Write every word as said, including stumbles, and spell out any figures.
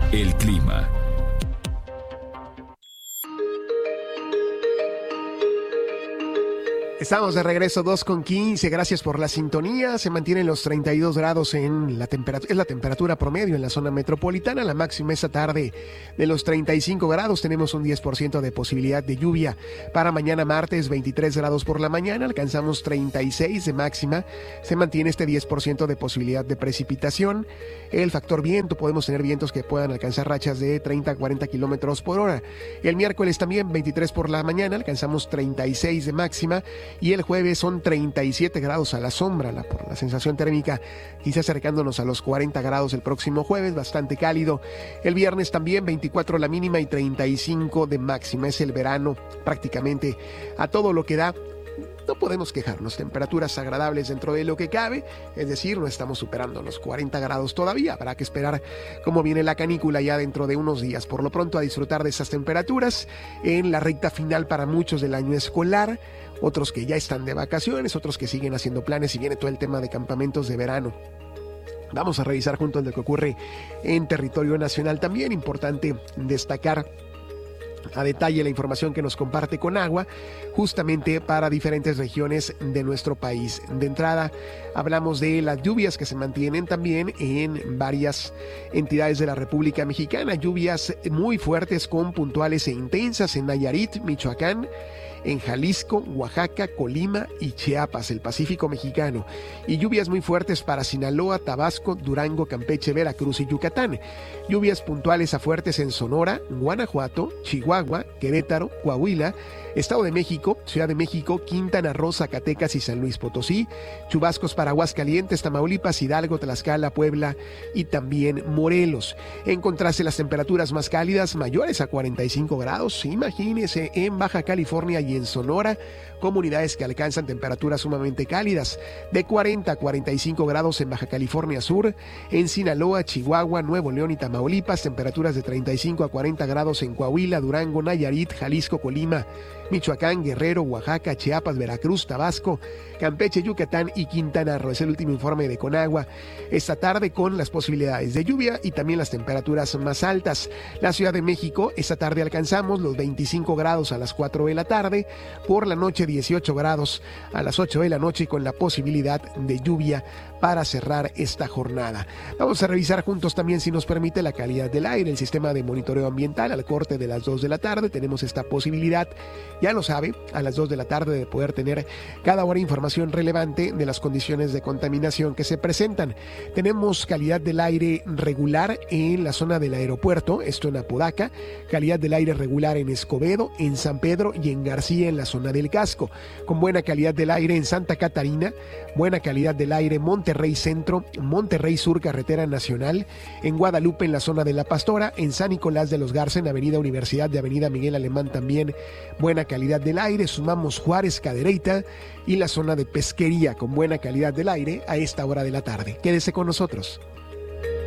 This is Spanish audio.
El clima. Estamos de regreso, dos con quince, gracias por la sintonía. Se mantienen los treinta y dos grados en la temperatura, es la temperatura promedio en la zona metropolitana. La máxima esta tarde de los treinta y cinco grados, tenemos un diez por ciento de posibilidad de lluvia. Para mañana martes, veintitrés grados por la mañana, alcanzamos treinta y seis de máxima. Se mantiene este diez por ciento de posibilidad de precipitación. El factor viento, podemos tener vientos que puedan alcanzar rachas de treinta a cuarenta kilómetros por hora. El miércoles también, veintitrés por la mañana, alcanzamos treinta y seis de máxima. Y el jueves son treinta y siete grados a la sombra, la, por la sensación térmica quizás acercándonos a los cuarenta grados el próximo jueves, bastante cálido. El viernes también veinticuatro la mínima y treinta y cinco de máxima. Es el verano prácticamente a todo lo que da. No podemos quejarnos, temperaturas agradables dentro de lo que cabe, es decir, no estamos superando los cuarenta grados todavía. Habrá que esperar cómo viene la canícula ya dentro de unos días. Por lo pronto, a disfrutar de esas temperaturas en la recta final para muchos del año escolar, otros que ya están de vacaciones, otros que siguen haciendo planes y viene todo el tema de campamentos de verano. Vamos a revisar juntos lo que ocurre en territorio nacional también. Importante destacar a detalle la información que nos comparte Conagua, justamente para diferentes regiones de nuestro país. De entrada, hablamos de las lluvias que se mantienen también en varias entidades de la República Mexicana. Lluvias muy fuertes con puntuales e intensas en Nayarit, Michoacán, en Jalisco, Oaxaca, Colima y Chiapas, el Pacífico mexicano, y lluvias muy fuertes para Sinaloa, Tabasco, Durango, Campeche, Veracruz y Yucatán. Lluvias puntuales a fuertes en Sonora, Guanajuato, Chihuahua, Querétaro, Coahuila, Estado de México, Ciudad de México, Quintana Roo, Zacatecas y San Luis Potosí. Chubascos para Aguascalientes, Tamaulipas, Hidalgo, Tlaxcala, Puebla y también Morelos. En contraste, las temperaturas más cálidas, mayores a cuarenta y cinco grados, imagínense, en Baja California y en Sonora, comunidades que alcanzan temperaturas sumamente cálidas, de cuarenta a cuarenta y cinco grados en Baja California Sur, en Sinaloa, Chihuahua, Nuevo León y Tamaulipas, temperaturas de treinta y cinco a cuarenta grados en Coahuila, Durango, Nayarit, Jalisco, Colima, Michoacán, Guerrero, Oaxaca, Chiapas, Veracruz, Tabasco, Campeche, Yucatán y Quintana Roo. Es el último informe de Conagua esta tarde con las posibilidades de lluvia y también las temperaturas más altas. La Ciudad de México, esta tarde alcanzamos los veinticinco grados a las cuatro de la tarde, por la noche dieciocho grados a las ocho de la noche con la posibilidad de lluvia para cerrar esta jornada. Vamos a revisar juntos también, si nos permite, la calidad del aire, el sistema de monitoreo ambiental. Al corte de las dos de la tarde tenemos esta posibilidad, ya lo sabe, a las dos de la tarde de poder tener cada hora información relevante de las condiciones de contaminación que se presentan. Tenemos calidad del aire regular en la zona del aeropuerto, esto en Apodaca, calidad del aire regular en Escobedo, en San Pedro y en García en la zona del Casco, con buena calidad del aire en Santa Catarina, buena calidad del aire en Monterrey Centro, Monterrey Sur, Carretera Nacional, en Guadalupe en la zona de La Pastora, en San Nicolás de los Garza, en Avenida Universidad de Avenida Miguel Alemán también buena calidad del aire. Sumamos Juárez, Cadereyta y la zona de Pesquería con buena calidad del aire a esta hora de la tarde. Quédese con nosotros.